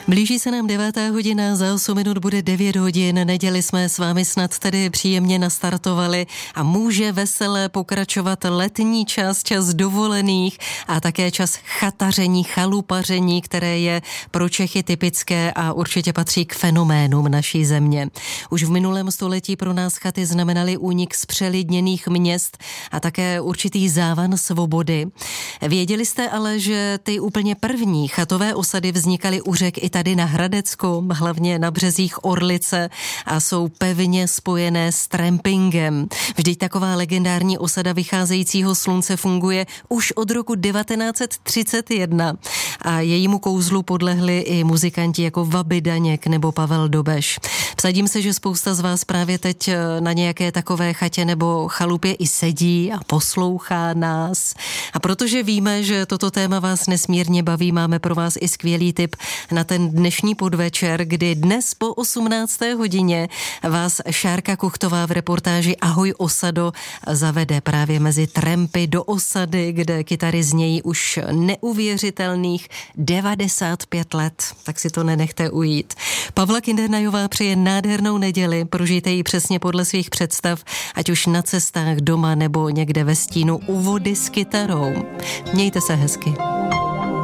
Blíží se nám 9. hodina, za 8 minut bude 9 hodin. Neděli jsme s vámi snad tedy příjemně nastartovali a může veselé pokračovat letní čas dovolených a také čas chataření, chalupaření, které je pro Čechy typické a určitě patří k fenoménům naší země. Už v minulém století pro nás chaty znamenaly únik z přelidněných měst a také určitý závan svobody. Věděli jste ale, že ty úplně první chatové osady vznikaly u řek i tady na Hradecku, hlavně na březích Orlice a jsou pevně spojené s trampingem. Vždyť taková legendární osada vycházejícího slunce funguje už od roku 1931 a jejímu kouzlu podlehli i muzikanti jako Vaby Daněk nebo Pavel Dobeš. Vsadím se, že spousta z vás právě teď na nějaké takové chatě nebo chalupě i sedí a poslouchá nás. A protože víme, že toto téma vás nesmírně baví, máme pro vás i skvělý tip na ten dnešní podvečer, kdy dnes po 18. hodině vás Šárka Kuchtová v reportáži Ahoj osado zavede právě mezi trampy do osady, kde kytary znějí už neuvěřitelných 95 let. Tak si to nenechte ujít. Pavla Kindernajová přeje nádhernou neděli, prožijte ji přesně podle svých představ, ať už na cestách, doma nebo někde ve stínu u vody s kytarou. Mějte se hezky.